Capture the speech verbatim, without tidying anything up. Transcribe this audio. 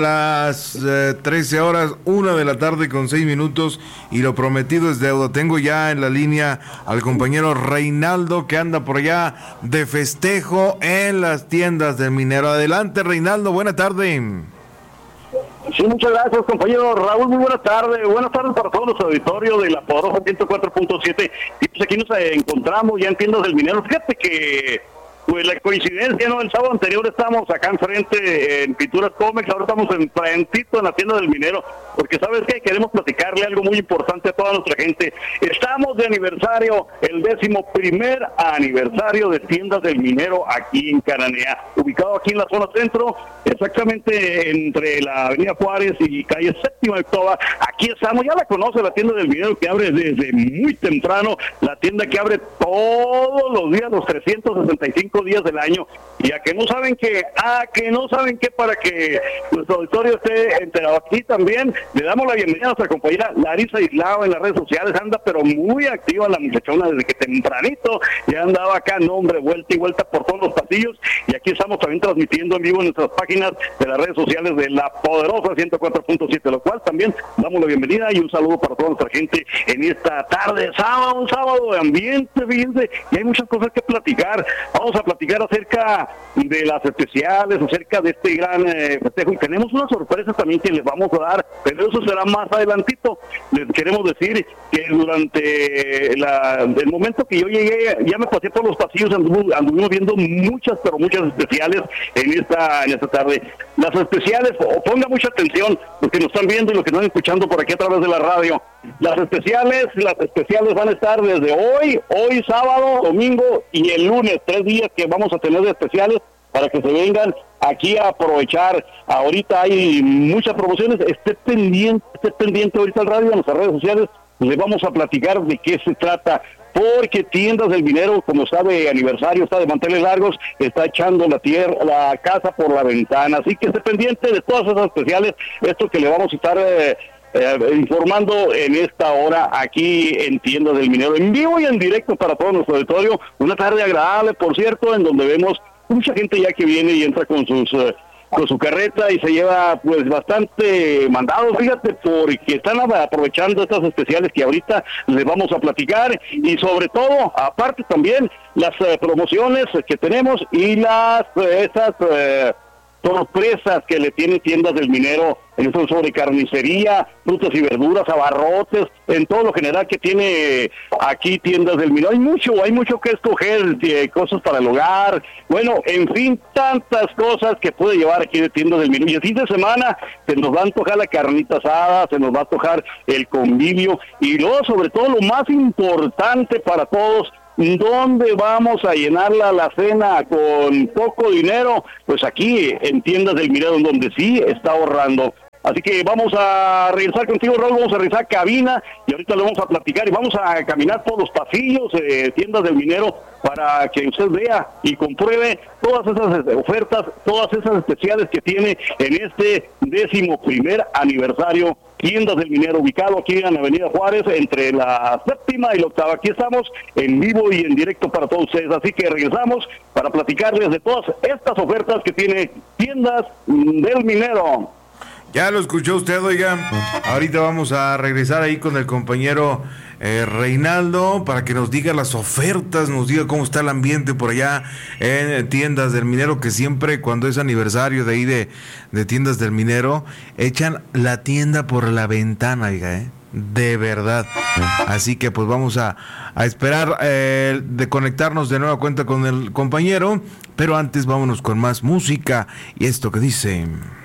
Las eh, trece horas, una de la tarde con seis minutos, y lo prometido es deuda. Tengo ya en la línea al compañero Reinaldo, que anda por allá de festejo en las tiendas del minero. Adelante, Reinaldo, buena tarde. Sí, muchas gracias, compañero Raúl, muy buenas tardes. Buenas tardes para todos los auditorios de la Poderosa ciento cuatro punto siete. Y pues aquí nos encontramos ya en tiendas del minero. Fíjate que pues la coincidencia, ¿no? El sábado anterior estábamos acá enfrente en Pinturas Comex, ahora estamos enfrentito en la tienda del minero, porque ¿sabes qué? Queremos platicarle algo muy importante a toda nuestra gente. Estamos de aniversario, el décimo primer aniversario de tiendas del minero aquí en Cananea, ubicado aquí en la zona centro, exactamente entre la avenida Juárez y calle Séptima de October. Aquí estamos, ya la conoce la tienda del minero, que abre desde muy temprano, la tienda que abre todos los días, los trescientos sesenta y cinco días del año, y a que no saben que, a que no saben que para que nuestro auditorio esté enterado. Aquí también le damos la bienvenida a nuestra compañera Larisa Islao en las redes sociales, anda pero muy activa la muchachona desde que tempranito ya andaba acá, no hombre, vuelta y vuelta por todos los pasillos, y aquí estamos también transmitiendo en vivo en nuestras páginas de las redes sociales de la Poderosa ciento cuatro punto siete, lo cual también damos la bienvenida y un saludo para toda nuestra gente en esta tarde, sábado, un sábado de ambiente, fíjense, y hay muchas cosas que platicar. Vamos a platicar acerca de las especiales, acerca de este gran eh, festejo, y tenemos una sorpresa también que les vamos a dar, pero eso será más adelantito. Les queremos decir que durante la, el momento que yo llegué, ya me pasé por los pasillos, anduvimos, anduvimos viendo muchas, pero muchas especiales en esta, en esta tarde. Las especiales, ponga mucha atención, los que nos están viendo y los que nos están escuchando por aquí a través de la radio. Las especiales, las especiales van a estar desde hoy, hoy sábado, domingo y el lunes, tres días que vamos a tener de especiales para que se vengan aquí a aprovechar. Ahorita hay muchas promociones, esté pendiente, esté pendiente ahorita al radio, en nuestras redes sociales, les vamos a platicar de qué se trata, porque Tiendas del Minero, como sabe, aniversario, está de manteles largos, está echando la tierra, la casa por la ventana, así que esté pendiente de todas esas especiales, esto que le vamos a estar eh, Eh, informando en esta hora aquí en Tiendas del Minero, en vivo y en directo para todo nuestro auditorio. Una tarde agradable, por cierto, en donde vemos mucha gente ya que viene y entra con sus uh, con su carreta y se lleva pues bastante mandado, fíjate, porque están aprovechando estas especiales que ahorita les vamos a platicar, y sobre todo, aparte también, las uh, promociones que tenemos y las uh, esas uh, sorpresas que le tiene Tiendas del Minero en eso sobre carnicería, frutas y verduras, abarrotes, en todo lo general que tiene aquí Tiendas del Minero. Hay mucho, hay mucho que escoger, eh, cosas para el hogar, bueno, en fin, tantas cosas que puede llevar aquí de Tiendas del Minero. Y el fin de semana se nos va a antojar la carnita asada, se nos va a antojar el convivio, y luego sobre todo lo más importante para todos, ¿dónde vamos a llenar la alacena con poco dinero? Pues aquí en Tiendas del Minero, donde sí está ahorrando. Así que vamos a regresar contigo, Raúl, vamos a regresar a cabina y ahorita le vamos a platicar y vamos a caminar por los pasillos de eh, Tiendas del Minero para que usted vea y compruebe todas esas ofertas, todas esas especiales que tiene en este décimo primer aniversario Tiendas del Minero, ubicado aquí en la avenida Juárez, entre la séptima y la octava. Aquí estamos en vivo y en directo para todos ustedes, así que regresamos para platicarles de todas estas ofertas que tiene Tiendas del Minero. Ya lo escuchó usted, oiga. Ahorita vamos a regresar ahí con el compañero eh, Reinaldo para que nos diga las ofertas, nos diga cómo está el ambiente por allá en Tiendas del Minero, que siempre cuando es aniversario de ahí de, de Tiendas del Minero, echan la tienda por la ventana, oiga, ¿eh? De verdad. Así que pues vamos a, a esperar eh, de conectarnos de nueva cuenta con el compañero, pero antes vámonos con más música y esto que dice...